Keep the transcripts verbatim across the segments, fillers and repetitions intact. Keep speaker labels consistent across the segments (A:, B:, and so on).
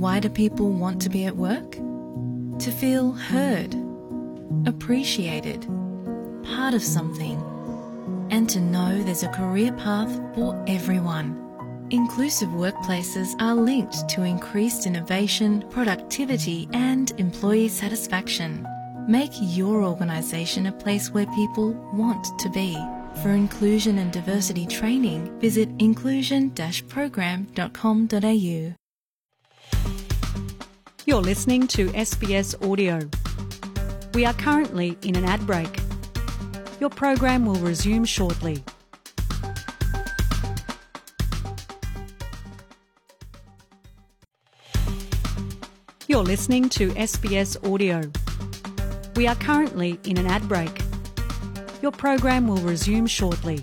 A: Why do people want to be at work? To feel heard, appreciated, part of something, and to know there's a career path for everyone. Inclusive workplaces are linked to increased innovation, productivity, and employee satisfaction. Make your organisation a place where people want to be. For inclusion and diversity training, visit inclusion dash program dot com dot a u.
B: You're listening to S B S Audio. We are currently in an ad break. Your program will resume shortly. You're listening to S B S Audio. We are currently in an ad break. Your program will resume shortly.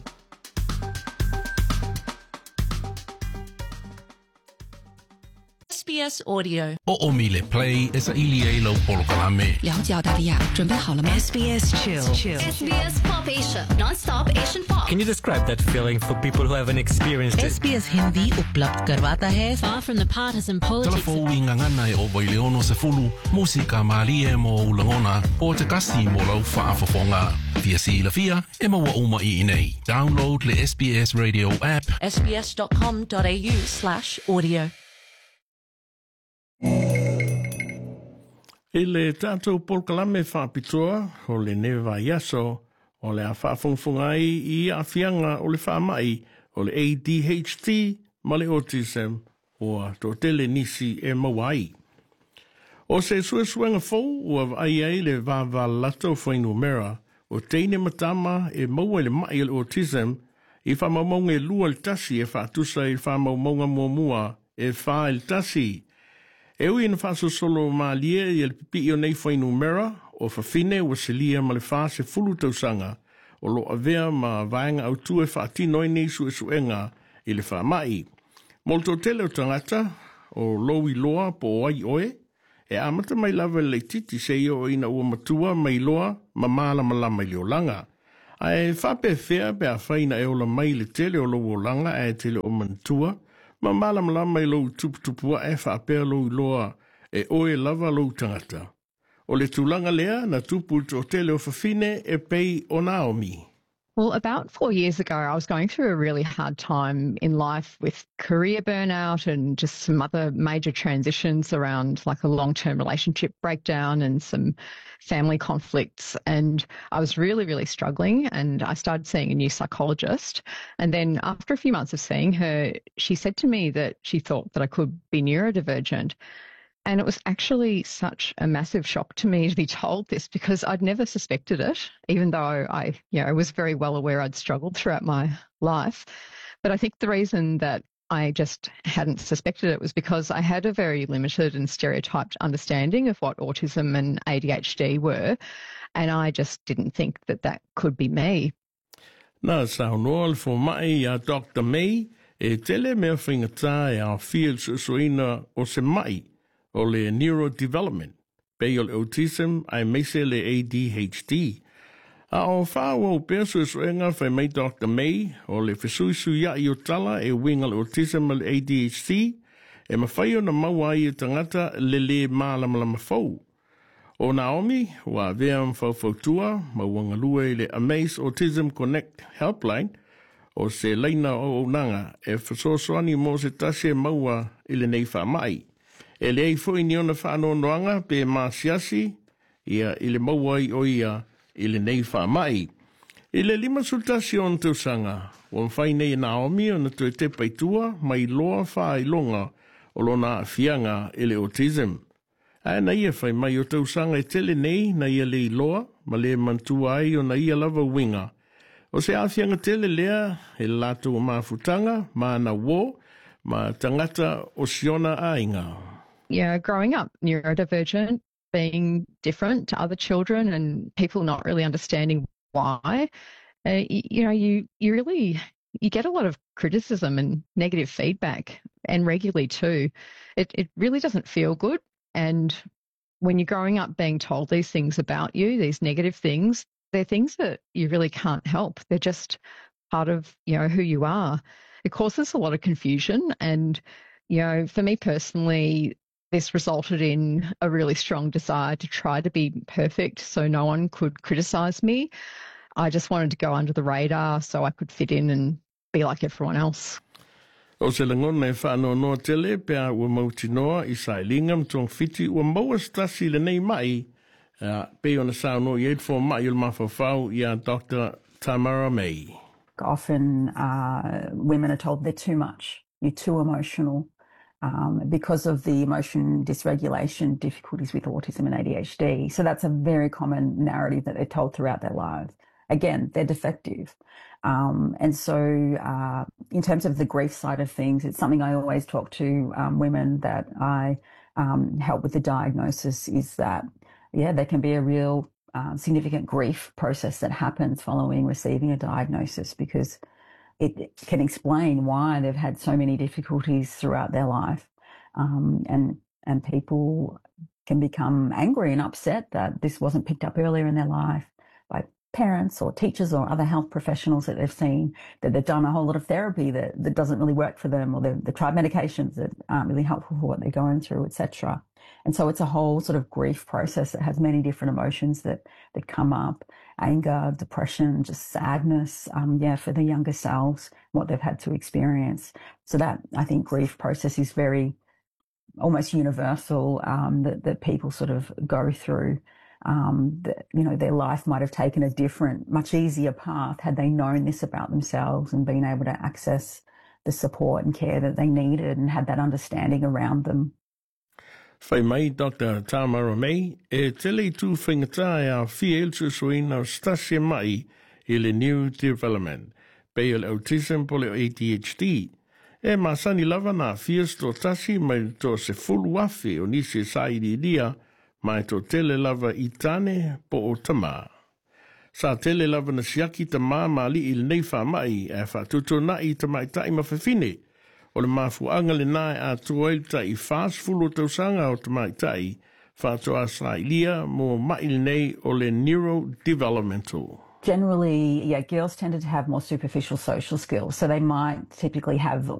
A: S B S Audio.
C: O Omile Play is a Ilielo Polokalame.
D: 了解澳大利亚，准备好了吗
E: S B S Chill.
F: S B S Pop Asia, non-stop Asian pop.
G: Can you describe that feeling for people who haven't experienced it?
E: S B S Hindi उपलब्ध करवाता है.
F: Far from the partisan politics.
C: Telefowi ngangana e o Waileono se fulu, musika malie mo ulangona, o te kasi mo lau whaafafonga. Fia si la fia, e maua uma i nei. Download le S B S Radio app.
A: S B S dot com dot a u slash audio.
H: E le tātou polkalame whāpitoa, o le newa iaso, o le a whaafonfongai i a whianga o le whaamai, o le A D H D, ma le autism, o a tō tele nisi e mawai. O se suesuenga fōu, o a ai ai le vāwa lato whainu mera, o teine matama e maua le mai le autism, i whamaumonga e lua le tasi e whaatusa i whamaumonga mua mua e wha il tasi. E ui na whaso solo ma lia i le pipi o nei whainu mera, o whawhine o se lia ma le whase fulu tausanga, o lo avea ma vaenga au tue whaatino i nei su e suenga i le whamai. Molto tele o tangata, o lowi loa po ai oe, e amata mai lava le titi se o ina ua matua mai loa, ma mala malama i leo langa. Ai whape whea pe a whaina e ola mai le tele o lo langa e tele o mantua, ma mala malama i lou tuputupua e whaapea lou loa e oe lava lou tangata. O le tūlanga lea na tupu o tele o whawhine e pei o Naomi.
I: Well, about four years ago, I was going through a really hard time in life with career burnout and just some other major transitions around like a long-term relationship breakdown and some family conflicts. And I was really, really struggling, and I started seeing a new psychologist. And then after a few months of seeing her, she said to me that she thought that I could be neurodivergent. And it was actually such a massive shock to me to be told this, because I'd never suspected it, even though I, you know, was very well aware I'd struggled throughout my life. But I think the reason that I just hadn't suspected it was because I had a very limited and stereotyped understanding of what autism and A D H D were, and I just didn't think that that could be me.
H: Nā saunoa for mai a Doctor May, e tele mea whingatā e a whia susuina o se mai, o le neurodevelopment, pei o le autism, ai meise le A D H D. A o whāua o pēr susuenga whai mai Doctor May, o le whesuisu ia i o tala e winga le autism le A D H D, e mawhai o na maua i o tangata le le mālamalama fau. O Naomi, wa vea mwhauwhautua, mauanga lua i le Amaze Autism Connect Helpline, o se leina o Onanga, e whasosoani mo se tase maua i le nei whamai. E le ei fwoi ni ona whaanonoanga pe māsiasi, ia i le maua i o ia i le nei whamai. I le lima sultasi o ntausanga, o mwhai nei Naomi o na tue te paitua, mai loa wha i longa o lona a fianga i le autism. A na ia whai mai o tausanga e tele nei na ia le i loa, ma le mantua ai o na ia lava winga. O se a fianga tele lea, e lato o mafutanga, ma na wo, ma tangata o siona a inga.
I: Yeah, growing up neurodivergent, being different to other children and people not really understanding why, uh, you, you know, you, you really, you get a lot of criticism and negative feedback, and regularly too. It, it really doesn't feel good. And when you're growing up being told these things about you, these negative things, they're things that you really can't help. They're just part of, you know, who you are. It causes a lot of confusion. And, you know, for me personally, this resulted in a really strong desire to try to be perfect so no one could criticise me. I just wanted to go under the radar so I could fit in and be like everyone else.
H: O se langona e whaano noa tele pea ua mautinoa I sailinga mtong fiti ua maua stasi le nei mai uh, pe ona sao no i for mai il mawhawhau ia Doctor Tamara May.
J: Often uh, women are told they're too much, you're too emotional. Um, because of the emotion dysregulation difficulties with autism and A D H D. So that's a very common narrative that they're told throughout their lives. Again, they're defective. Um, and so uh, in terms of the grief side of things, it's something I always talk to um, women that I um, help with the diagnosis is that, yeah, there can be a real uh, significant grief process that happens following receiving a diagnosis because it can explain why they've had so many difficulties throughout their life. Um, and, and people can become angry and upset that this wasn't picked up earlier in their life by parents or teachers or other health professionals that they've seen, that they've done a whole lot of therapy that, that doesn't really work for them, or they've, they've tried medications that aren't really helpful for what they're going through, et cetera. And so it's a whole sort of grief process that has many different emotions that, that come up. Anger, depression, just sadness, um, yeah, for the younger selves, what they've had to experience. So that, I think, grief process is very, almost universal, um, that, that people sort of go through. Um, that, you know, their life might have taken a different, much easier path had they known this about themselves and been able to access the support and care that they needed and had that understanding around them.
H: Whai mai, Doctor Tamara May, e tele tū whingatai a whiel susuina o stasia mai I le New Development, pei o le autism po le A D H D. E masani lava na whias to tasi mai to se fulu afi o nisi sairi lia, mai to tele lava I tane po o tama. Sa tele lava na siaki tama ma li il nei wha mai e wha tuto na I tamai tai mawhawhine. O le mafuanga le nae a tuail ta I whaas fulu tausanga o tamai tai, whātua sa ilia mo mail nei o le neurodevelopmental.
J: Generally, yeah, girls tended to have more superficial social skills. So they might typically have